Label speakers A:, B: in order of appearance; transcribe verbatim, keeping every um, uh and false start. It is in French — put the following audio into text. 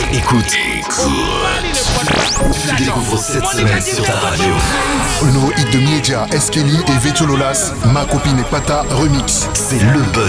A: Écoute, tu découvres cette semaine sur ta radio.
B: Un nouveau hit de Miedia, Eskeli et Vetio Lolas, Ma copine est Pata remix.
A: C'est le buzz